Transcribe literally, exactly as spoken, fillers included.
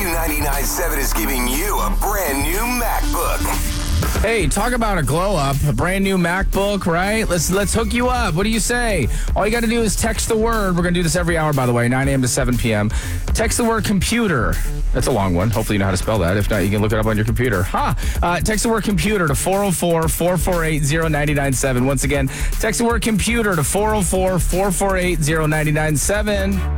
Q ninety-nine point seven is giving you a brand new MacBook. Hey, talk about a glow up, a brand new MacBook, right? Let's let's hook you up. What do you say? All you got to do is text the word. We're going to do this every hour, by the way, nine a.m. to seven p.m. Text the word computer. That's a long one. Hopefully you know how to spell that. If not, you can look it up on your computer. Ha! Huh. Uh, text the word computer to four oh four, four four eight, oh nine nine seven. Once again, text the word computer to four oh four, four four eight, oh nine nine seven.